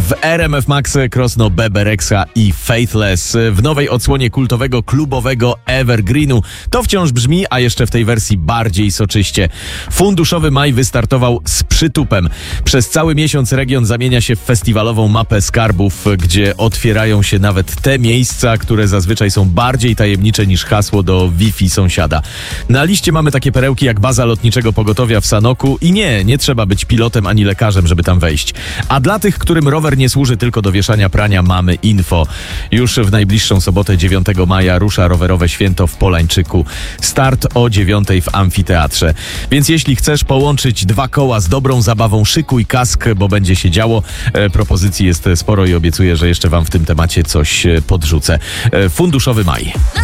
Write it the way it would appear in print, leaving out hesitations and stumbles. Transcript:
W RMF Max krosno Bebe Rexha i Faithless w nowej odsłonie kultowego klubowego Evergreenu. To wciąż brzmi, a jeszcze w tej wersji bardziej soczyście. Funduszowy maj wystartował z przytupem. Przez cały miesiąc region zamienia się w festiwalową mapę skarbów, gdzie otwierają się nawet te miejsca, które zazwyczaj są bardziej tajemnicze niż hasło do Wi-Fi sąsiada. Na liście mamy takie perełki jak baza lotniczego pogotowia w Sanoku i nie trzeba być pilotem ani lekarzem, żeby tam wejść. A dla tych, którym rower nie służy tylko do wieszania prania, mamy info. Już w najbliższą sobotę 9 maja rusza rowerowe święto w Polańczyku. Start o 9 w amfiteatrze. Więc jeśli chcesz połączyć dwa koła z dobrą zabawą, szykuj kask, bo będzie się działo. Propozycji jest sporo i obiecuję, że jeszcze wam w tym temacie coś podrzucę. Funduszowy maj.